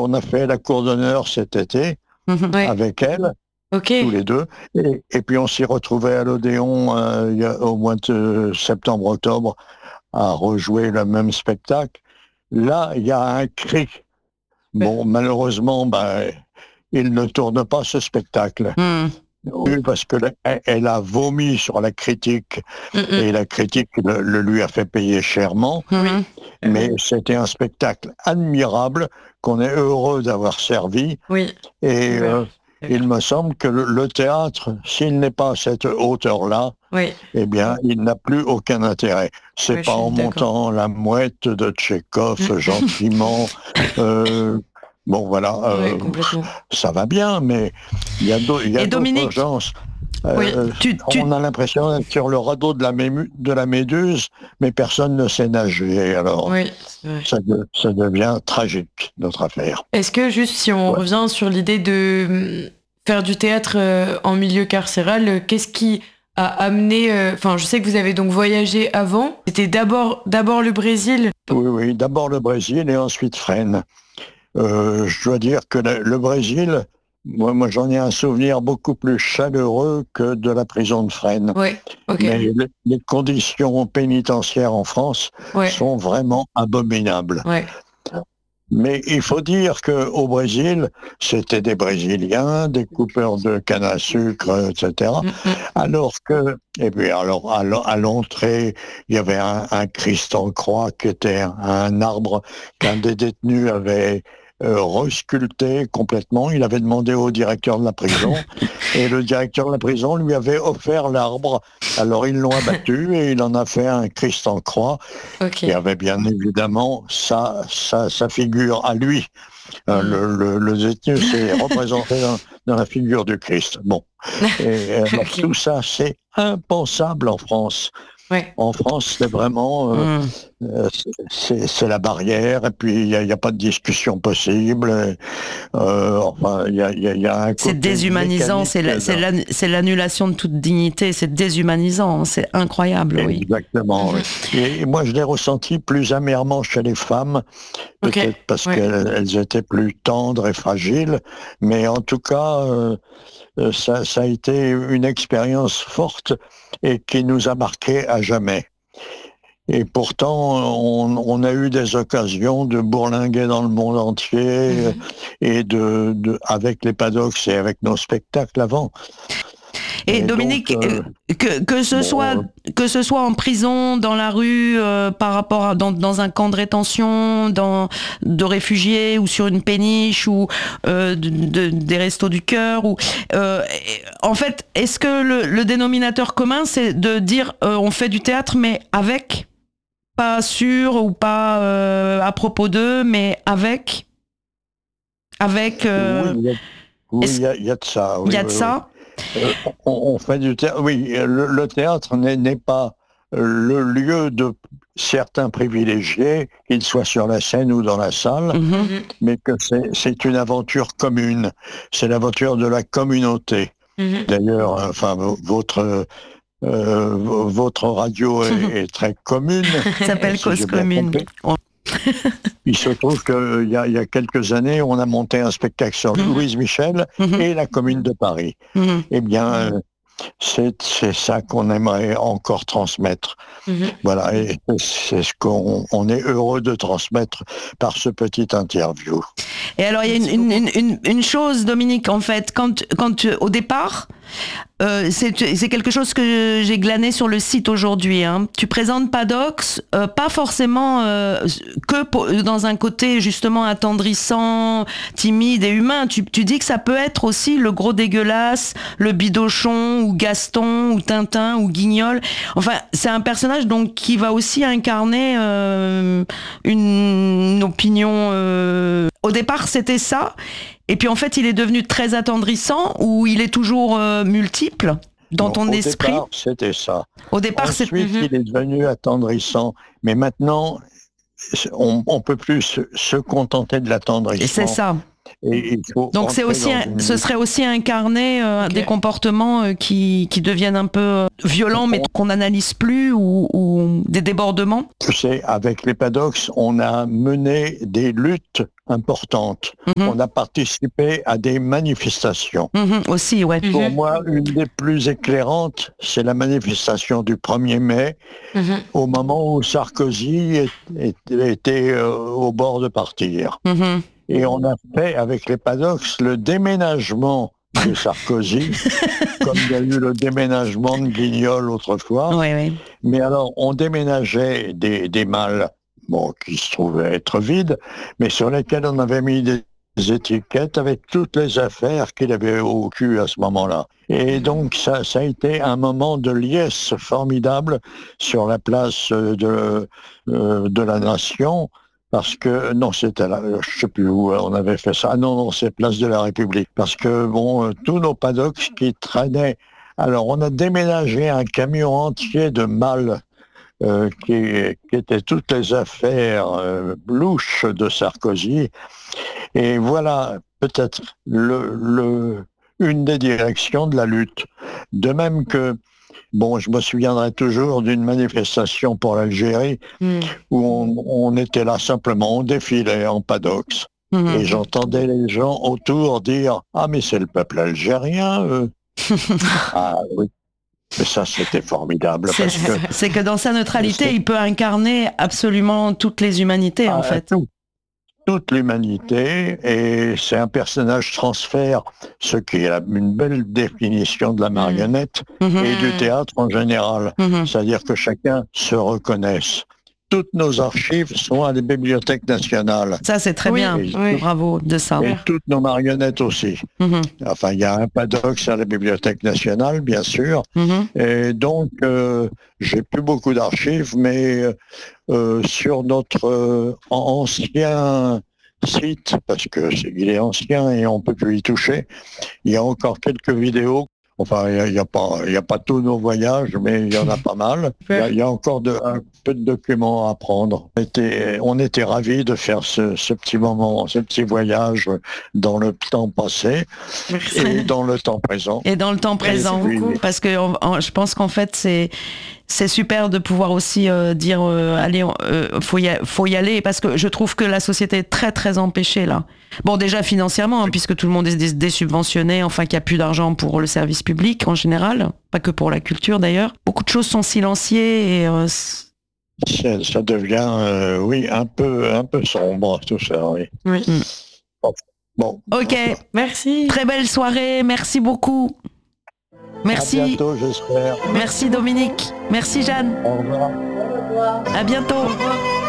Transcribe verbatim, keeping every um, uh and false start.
on a fait la cour d'honneur cet été Mmh, ouais. avec elle, OK. tous les deux. Et, et puis on s'est retrouvés à l'Odéon euh, il y a, au mois de septembre-octobre à rejouer le même spectacle. Là, il y a un cri. Bon, malheureusement, ben, il ne tourne pas ce spectacle. Mmh. Oui, parce que elle a vomi sur la critique Mmh mh. et la critique le, le lui a fait payer chèrement. Mmh. Mais c'était un spectacle admirable qu'on est heureux d'avoir servi. Oui. Et Ouais. euh, il me semble que le, le théâtre, s'il n'est pas à cette hauteur-là, Oui. eh bien, il n'a plus aucun intérêt. C'est Oui, pas je suis en d'accord. montant la mouette de Tchekhov gentiment. Euh, bon, voilà, euh, Oui, complètement. ça va bien, mais il y a d'autres Et Dominique, gens. oui, Euh, tu, tu... On a l'impression d'être sur le radeau de la, mému- de la méduse, mais personne ne sait nager. Alors, oui, c'est vrai. Ça, de, ça devient tragique, notre affaire. Est-ce que, juste si on ouais. revient sur l'idée de faire du théâtre euh, en milieu carcéral, euh, qu'est-ce qui a amené... Enfin, euh, je sais que vous avez donc voyagé avant. C'était d'abord, d'abord le Brésil. Oui, oui, d'abord le Brésil et ensuite Fresnes. Euh, je dois dire que le, le Brésil, moi, moi j'en ai un souvenir beaucoup plus chaleureux que de la prison de Fresnes. Ouais, ok. Mais les, les conditions pénitentiaires en France ouais. sont vraiment abominables. Ouais. Mais il faut dire qu'au Brésil, c'était des Brésiliens, des coupeurs de canne à sucre, et cetera. Mm-hmm. Alors que, et puis alors à l'entrée, il y avait un, un Christ en croix qui était un, un arbre qu'un des détenus avait euh, resculpté complètement. Il avait demandé au directeur de la prison et le directeur de la prison lui avait offert l'arbre. Alors ils l'ont abattu et il en a fait un Christ en croix. Okay. Il y avait bien évidemment sa, sa, sa figure à lui. Mm. Euh, le, le, le détenu s'est représenté dans, dans la figure du Christ. Bon. Et alors, okay. Tout ça, c'est impensable en France. Ouais. En France, c'est vraiment euh, mm. euh, c'est la barrière, et puis il n'y a, a pas de discussion possible. Euh, enfin, il y a, y a, y a un c'est déshumanisant, c'est l'annulation la, de toute dignité, c'est déshumanisant, c'est incroyable. Exactement, oui. Exactement. Mm-hmm. Oui. Et, et moi, je l'ai ressenti plus amèrement chez les femmes, peut-être okay. parce ouais. qu'elles étaient plus tendres et fragiles, mais en tout cas, euh, ça, ça a été une expérience forte et qui nous a marqué à jamais. Et pourtant, on, on a eu des occasions de bourlinguer dans le monde entier mmh. et de, de, avec les paddocks et avec nos spectacles avant. Et, et Dominique, donc, euh, que, que, ce bon, soit, euh, que ce soit en prison, dans la rue, euh, par rapport à dans, dans un camp de rétention, dans, de réfugiés ou sur une péniche ou euh, de, de, des restos du cœur, ou euh, en fait, est-ce que le, le dénominateur commun, c'est de dire euh, on fait du théâtre, mais avec, pas sur ou pas euh, à propos d'eux, mais avec, avec. Euh, oui, il y, oui, y, y a de ça. Il oui, y a de oui, ça. Oui. Euh, on, on fait du théâtre. Oui, le, le théâtre n'est pas le lieu de certains privilégiés, qu'ils soient sur la scène ou dans la salle, mm-hmm. mais que c'est une aventure commune. C'est l'aventure de la communauté. Mm-hmm. D'ailleurs, enfin, votre euh, votre radio est, est très commune. Ça s'appelle Cause si Commune. Il se trouve qu'il y, y a quelques années, on a monté un spectacle sur mmh. Louise Michel mmh. et la Commune de Paris. Mmh. Eh bien, euh, c'est ça qu'on aimerait encore transmettre. Mmh. Voilà, et c'est ce qu'on on est heureux de transmettre par ce petit interview. Et alors, il y a une, une, une, une chose, Dominique, en fait, quand, quand au départ, euh, c'est quelque chose que j'ai glané sur le site aujourd'hui. Hein. Tu présentes Paddocks, euh, pas forcément euh, que pour, dans un côté justement attendrissant, timide et humain. Tu, tu dis que ça peut être aussi le gros dégueulasse, le bidochon, ou Gaston, ou Tintin, ou Guignol. Enfin, c'est un personnage donc qui va aussi incarner euh, une, une opinion. Euh, au départ, c'était ça. Et puis en fait, il est devenu très attendrissant ou il est toujours euh, multiple dans non, ton au esprit. Au départ, c'était ça. Au départ, Ensuite, il est devenu attendrissant. Mais maintenant, on ne peut plus se, se contenter de l'attendrissement. C'est ça. Et il faut Donc c'est entrer aussi, dans un- une ce lutte. serait aussi incarner euh, Ok. des comportements euh, qui, qui deviennent un peu euh, violents, mais qu'on n'analyse plus, ou, ou des débordements. Tu sais, avec les Paddocks, on a mené des luttes importantes. Mhm. On a participé à des manifestations. Mhm, aussi, ouais. Mhm. Pour moi, une des plus éclairantes, c'est la manifestation du premier mai, Mhm. au moment où Sarkozy est- est- était euh, au bord de partir. Mhm. Et on a fait, avec les Paddocks, le déménagement de Sarkozy, comme il y a eu le déménagement de Guignol autrefois. Ouais, ouais. Mais alors, on déménageait des, des malles, bon, qui se trouvaient être vides, mais sur lesquels on avait mis des étiquettes avec toutes les affaires qu'il avait au cul à ce moment-là. Et donc, ça, ça a été un moment de liesse formidable sur la place euh, de, euh, de la Nation, parce que, non, c'était là, je sais plus où on avait fait ça. Ah non, non, c'est place de la République. Parce que, bon, euh, tous nos paddocks qui traînaient. Alors, on a déménagé un camion entier de malles euh, qui, qui étaient toutes les affaires euh, louches de Sarkozy. Et voilà peut-être le, le, une des directions de la lutte. De même que, bon, je me souviendrai toujours d'une manifestation pour l'Algérie Mhm. où on, on était là simplement, on défilait en paddocks. Mhm. Et j'entendais les gens autour dire « Ah, mais c'est le peuple algérien, eux !» Ah oui. Mais ça, c'était formidable C'est, parce que c'est que dans sa neutralité, C'est- il peut incarner absolument toutes les humanités, en ah, fait. tout- toute l'humanité, et c'est un personnage transfert, ce qui est la- une belle définition de la marionnette Mhm. et du théâtre en général. Mhm. C'est-à-dire que chacun se reconnaisse. Toutes nos archives sont à la Bibliothèque nationale. Ça, c'est très Oui, bien. oui. Bravo de ça. Et toutes nos marionnettes aussi. Mhm. Enfin, il y a un paddock à la Bibliothèque nationale, bien sûr. Mhm. Et donc, euh, j'ai plus beaucoup d'archives, mais euh, sur notre euh, ancien site, parce que c'est- il est ancien et on peut plus y toucher, il y a encore quelques vidéos. Enfin, il n'y a, a pas, il y a pas tous nos voyages, mais il y en a pas mal. Il y a, il y a encore de, un peu de documents à prendre. On était, on était ravis de faire ce, ce petit moment, ce petit voyage dans le temps passé Merci. et dans le temps présent. Et dans le temps présent, Merci beaucoup. parce que en- en- je pense qu'en fait, c'est c'est super de pouvoir aussi euh, dire euh, allez, euh, faut y, a- faut y aller, parce que je trouve que la société est très très empêchée là. Bon, déjà financièrement, hein, puisque tout le monde est dés- désubventionné, enfin qu'il n'y a plus d'argent pour le service public en général, pas que pour la culture d'ailleurs. Beaucoup de choses sont silenciées et euh, c- Ça, ça devient, euh, oui, un peu, un peu sombre, tout ça, oui. Oui. Bon. ok, Merci. très belle soirée, merci beaucoup. Merci, À bientôt, j'espère. merci Dominique, merci Jeanne, Au revoir. à bientôt. Au revoir.